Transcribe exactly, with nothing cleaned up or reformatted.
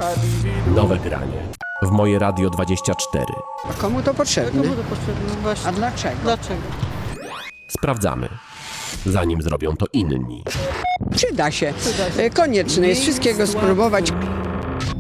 Nowe granie w Moje Radio dwadzieścia cztery. A komu to potrzebne? Komu to potrzebne? Właśnie. A dlaczego? Dlaczego? Sprawdzamy, zanim zrobią to inni. Przyda się. Konieczne jest wszystkiego spróbować.